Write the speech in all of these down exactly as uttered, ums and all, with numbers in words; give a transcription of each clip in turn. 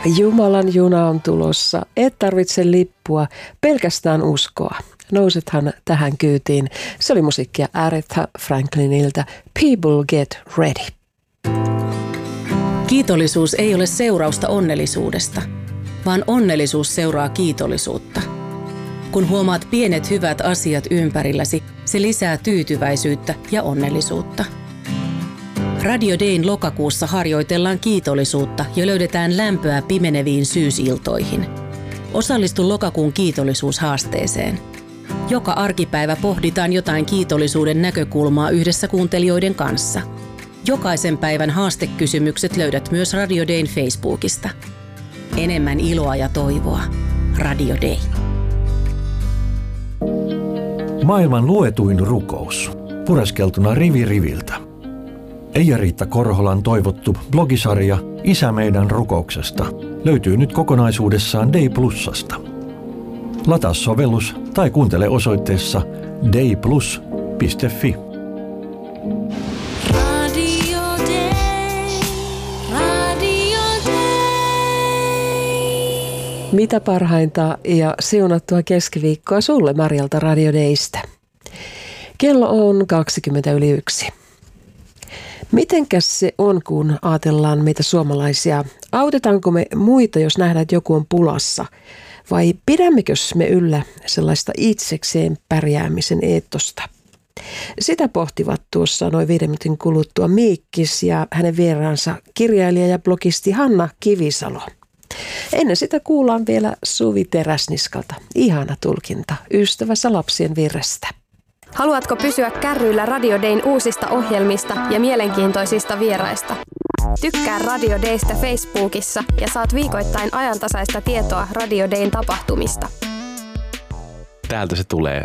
Jumalan juna on tulossa, et tarvitse lippua, pelkästään uskoa. Nousethan tähän kyytiin. Se oli musiikkia Aretha Franklinilta. People get ready. Kiitollisuus ei ole seurausta onnellisuudesta, vaan onnellisuus seuraa kiitollisuutta. Kun huomaat pienet hyvät asiat ympärilläsi, se lisää tyytyväisyyttä ja onnellisuutta. Radio Dayn lokakuussa harjoitellaan kiitollisuutta ja löydetään lämpöä pimeneviin syysiltoihin. Osallistu lokakuun kiitollisuushaasteeseen. Joka arkipäivä pohditaan jotain kiitollisuuden näkökulmaa yhdessä kuuntelijoiden kanssa. Jokaisen päivän haastekysymykset löydät myös Radio Dayn Facebookista. Enemmän iloa ja toivoa. Radio Day. Maailman luetuin rukous. Pureskeltuna rivi riviltä. Eija-Riitta Korholan toivottu blogisarja Isä meidän rukouksesta löytyy nyt kokonaisuudessaan Day Plusasta. Lataa sovellus tai kuuntele osoitteessa dayplus piste fi. Radio Day, Radio Day. Mitä parhainta ja siunattua keskiviikkoa sulle Marjalta Radio Daystä. Kello on kaksikymmentä yli yksi. Mitenkäs se on, kun ajatellaan meitä suomalaisia? Autetaanko me muita, jos nähdään, että joku on pulassa? Vai pidämmekös me yllä sellaista itsekseen pärjäämisen eetosta? Sitä pohtivat tuossa noin viiden minuutin kuluttua Miikkis ja hänen vieraansa kirjailija ja blogisti Hanna Kivisalo. Ennen sitä kuullaan vielä Suvi Teräsniskalta. Ihana tulkinta ystävässä lapsien virrestä. Haluatko pysyä kärryillä Radio Dayn uusista ohjelmista ja mielenkiintoisista vieraista? Tykkää Radio Daystä Facebookissa ja saat viikoittain ajantasaista tietoa Radio Dayn tapahtumista. Täältä se tulee.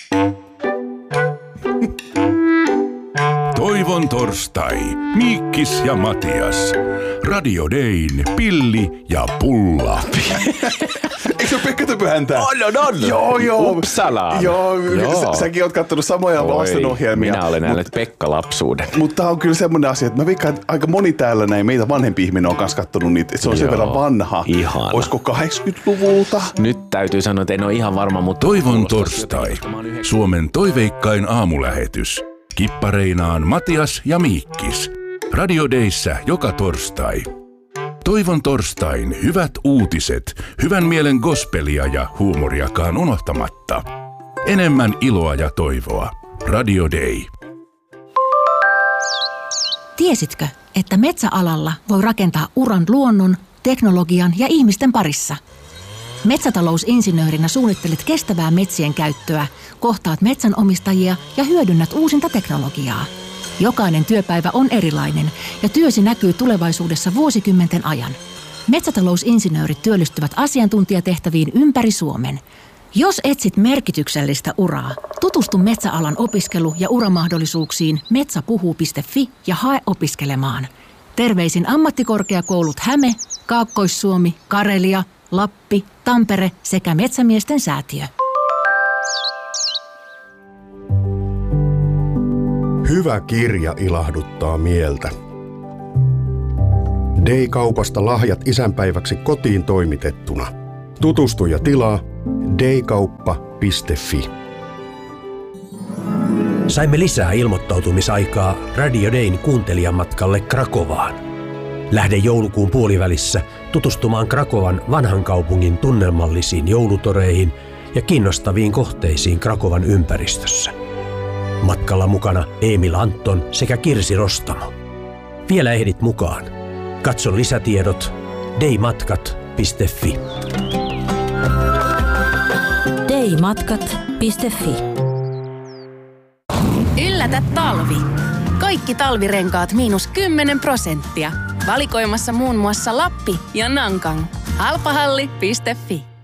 Toivon torstai. Miikkis ja Matias. Radio Dayn pilli ja pulla. Eikö se ole Pekka Töpöhäntä? On, on, on. Joo, joo. Uppsalaan. Joo, Joo. Sä, säkin oot kattonut samoja lastenohjelmia. Minä olen nähnyt Mut, Pekka lapsuuden. mutta tää on kyllä semmoinen asia, että mä veikkaan, että aika moni täällä näin meitä vanhempi ihminen on kanssa kattonut niitä. Että se on sen Joo, verran vanha. ihana. Olisiko kahdeksankymmentäluvulta? Nyt täytyy sanoa, että en ole ihan varma, mutta... Toivon torstai. Suomen toiveikkain aamulähetys. Kippareinaan Matias ja Miikkis. Radio Dayssä joka torstai. Toivon torstain hyvät uutiset, hyvän mielen gospelia ja huumoriakaan unohtamatta. Enemmän iloa ja toivoa. Radio Day. Tiesitkö, että metsäalalla voi rakentaa uran luonnon, teknologian ja ihmisten parissa? Metsätalousinsinöörinä suunnittelet kestävää metsien käyttöä, kohtaat metsänomistajia ja hyödynnät uusinta teknologiaa. Jokainen työpäivä on erilainen ja työsi näkyy tulevaisuudessa vuosikymmenten ajan. Metsätalousinsinöörit työllistyvät asiantuntijatehtäviin ympäri Suomen. Jos etsit merkityksellistä uraa, tutustu metsäalan opiskelu- ja uramahdollisuuksiin metsäpuhuu piste fi ja hae opiskelemaan. Terveisin ammattikorkeakoulut Häme, Kaakkois-Suomi, Karelia, Lappi, Tampere sekä Metsämiesten säätiö. Hyvä kirja ilahduttaa mieltä. Day-kaupasta lahjat isänpäiväksi kotiin toimitettuna. Tutustu ja tilaa daykauppa piste fi. Saimme lisää ilmoittautumisaikaa Radio Dayn kuuntelijamatkalle Krakovaan. Lähde joulukuun puolivälissä tutustumaan Krakovan vanhan kaupungin tunnelmallisiin joulutoreihin ja kiinnostaviin kohteisiin Krakovan ympäristössä. Matkalla mukana Emil Anton sekä Kirsi Rostamo. Vielä ehdit mukaan. Katso lisätiedot daymatkat piste fi. daymatkat piste fi. Yllätä talvi! Kaikki talvirenkaat miinus kymmenen prosenttia. Valikoimassa muun muassa Lappi ja Nankang. Halpahalli piste fi.